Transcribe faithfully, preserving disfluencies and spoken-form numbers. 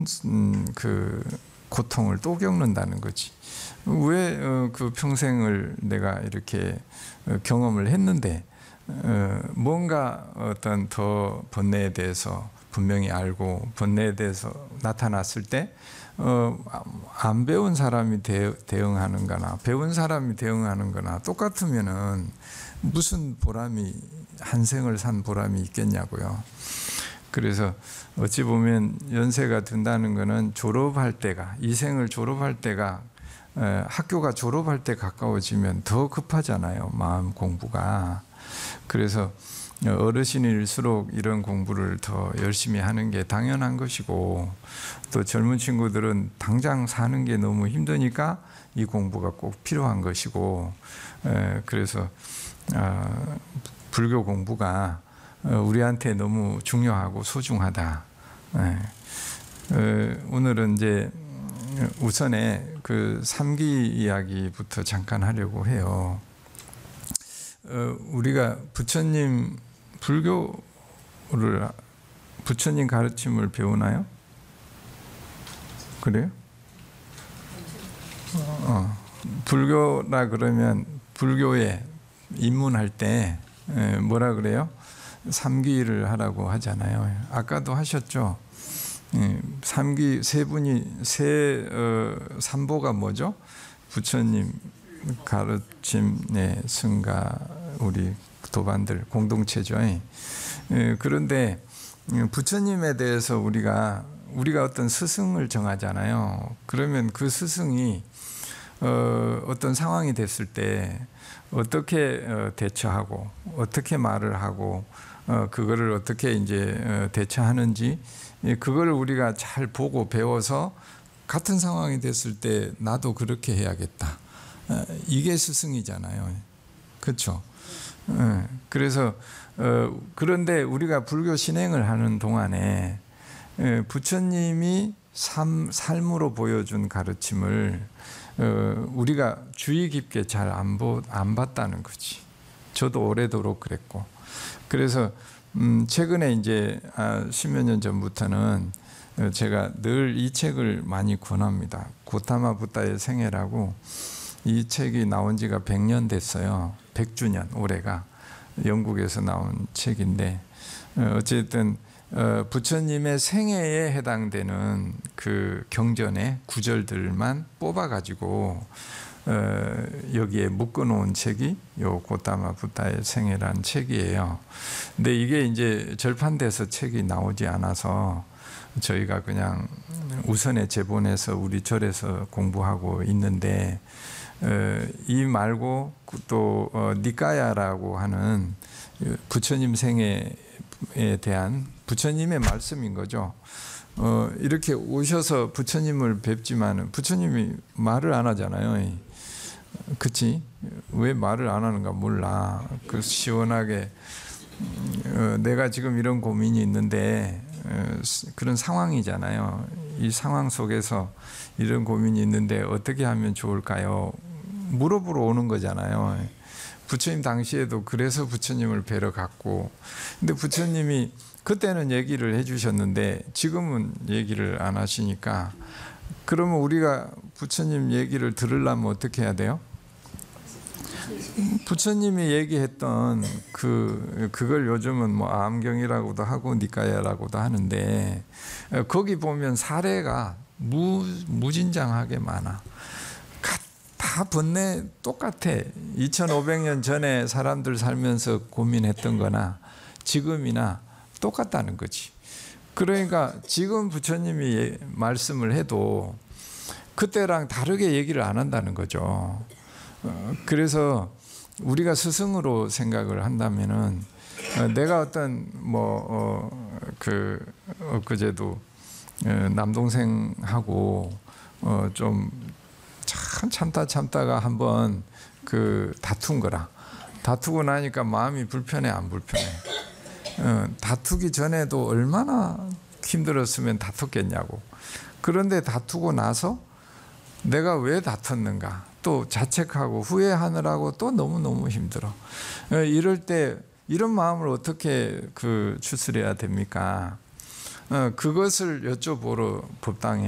음, 그 고통을 또 겪는다는 거지. 왜 그 평생을 내가 이렇게 경험을 했는데 뭔가 어떤 더 번뇌에 대해서 분명히 알고 번뇌에 대해서 나타났을 때 안 배운 사람이 대응하는 거나 배운 사람이 대응하는 거나 똑같으면은 무슨 보람이, 한 생을 산 보람이 있겠냐고요. 그래서 어찌 보면 연세가 든다는 것은 졸업할 때가, 이 생을 졸업할 때가, 학교가 졸업할 때 가까워지면 더 급하잖아요, 마음 공부가. 그래서 어르신일수록 이런 공부를 더 열심히 하는 게 당연한 것이고, 또 젊은 친구들은 당장 사는 게 너무 힘드니까 이 공부가 꼭 필요한 것이고, 그래서 불교 공부가 우리한테 너무 중요하고 소중하다. 오늘은 이제 우선에 그 삼기 이야기부터 잠깐 하려고 해요. 우리가 부처님 불교를, 부처님 가르침을 배우나요? 그래요? 어, 불교라 그러면 불교에 입문할 때 뭐라 그래요? 삼기를 하라고 하잖아요. 아까도 하셨죠? 삼기, 세 분이, 세, 어, 삼보가 뭐죠? 부처님 가르침, 네, 승가, 우리 도반들 공동체죠. 그런데 부처님에 대해서 우리가 우리가 어떤 스승을 정하잖아요. 그러면 그 스승이 어, 어떤 상황이 됐을 때 어떻게 어, 대처하고 어떻게 말을 하고 어, 그거를 어떻게 이제 어, 대처하는지, 그걸 우리가 잘 보고 배워서 같은 상황이 됐을 때 나도 그렇게 해야겠다. 어, 이게 스승이잖아요. 그렇죠? 어, 그래서 어, 그런데 우리가 불교 신행을 하는 동안에 부처님이 삶, 삶으로 보여준 가르침을 어, 우리가 주의 깊게 잘 안 안 봤다는 거지. 저도 오래도록 그랬고. 그래서 음, 최근에 이제 아, 십몇 년 전부터는 제가 늘 이 책을 많이 권합니다. 고타마 부다의 생애라고, 이 책이 나온 지가 백 년 됐어요. 백 주년, 올해가. 영국에서 나온 책인데, 어쨌든 어, 부처님의 생애에 해당되는 그 경전의 구절들만 뽑아가지고 어, 여기에 묶어놓은 책이 요 고타마 부다의 생애라는 책이에요. 근데 이게 이제 절판돼서 책이 나오지 않아서 저희가 그냥 우선에 제본해서 우리 절에서 공부하고 있는데, 어, 이 말고 또 어, 니까야라고 하는 부처님 생애에 대한 부처님의 말씀인 거죠. 어, 이렇게 오셔서 부처님을 뵙지만 부처님이 말을 안 하잖아요. 그치? 왜 말을 안 하는가 몰라. 그 시원하게 어, 내가 지금 이런 고민이 있는데 어, 그런 상황이잖아요. 이 상황 속에서 이런 고민이 있는데 어떻게 하면 좋을까요? 물어보러 오는 거잖아요. 부처님 당시에도 그래서 부처님을 뵈러 갔고, 근데 부처님이 그때는 얘기를 해주셨는데 지금은 얘기를 안 하시니까, 그러면 우리가 부처님 얘기를 들으려면 어떻게 해야 돼요? 부처님이 얘기했던 그, 그걸 요즘은 뭐 암경이라고도 하고 니까야라고도 하는데, 거기 보면 사례가 무, 무진장하게 많아. 다 번뇌 똑같아. 이천오백 년 전에 사람들 살면서 고민했던 거나 지금이나 똑같다는 거지. 그러니까 지금 부처님이 말씀을 해도 그때랑 다르게 얘기를 안 한다는 거죠. 그래서 우리가 스승으로 생각을 한다면은, 내가 어떤 뭐 그 엊그제도 남동생하고 좀 참 참다 참다가 한번 그 다툰 거라. 다투고 나니까 마음이 불편해, 안 불편해? 어, 다투기 전에도 얼마나 힘들었으면 다퉜겠냐고. 그런데 다투고 나서 내가 왜 다퉜는가 또 자책하고 후회하느라고 또 너무너무 힘들어. 이럴 때 이런 마음을 어떻게 그 추스려야 됩니까? 어, 그것을 여쭤보러 법당에